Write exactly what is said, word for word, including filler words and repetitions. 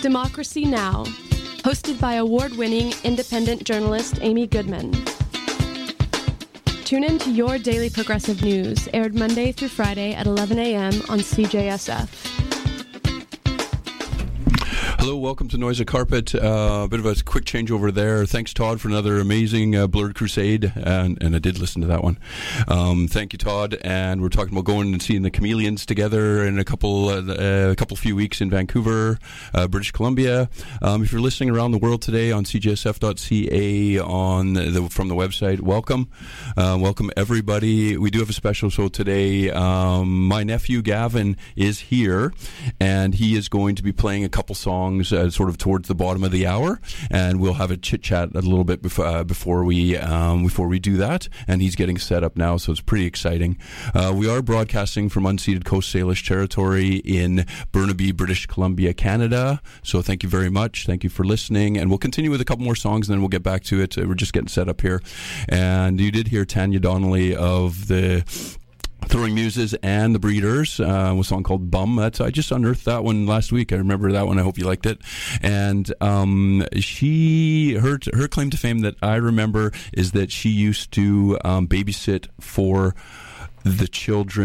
Democracy Now!, hosted by award-winning independent journalist Amy Goodman. Tune in to Your Daily Progressive News, aired Monday through Friday at eleven a.m. on C J S F. Hello, welcome to Noise of Carpet. A uh, bit of a quick changeover there. Thanks, Todd, for another amazing uh, Blurred Crusade, and, and I did listen to that one. Um, thank you, Todd. And we're talking about going and seeing the Chameleons together in a couple, uh, a couple few weeks in Vancouver, uh, British Columbia. Um, if you're listening around the world today on C J S F dot C A on the, from the website, welcome, uh, welcome everybody. We do have a special show today. Um, my nephew Gavin is here, and he is going to be playing a couple songs. Uh, sort of towards the bottom of the hour, and we'll have a chit chat a little bit before uh, before we um, before we do that. And he's getting set up now, so it's pretty exciting. Uh, we are broadcasting from unceded Coast Salish territory in Burnaby, British Columbia, Canada. So thank you very much. Thank you for listening, and we'll continue with a couple more songs, and then we'll get back to it. We're just getting set up here, and you did hear Tanya Donnelly of the Throwing Muses and the Breeders, uh, a song called Bum. That's, I just unearthed that one last week. I remember that one. I hope you liked it. And um, she, her her claim to fame that I remember is that she used to um, babysit for the children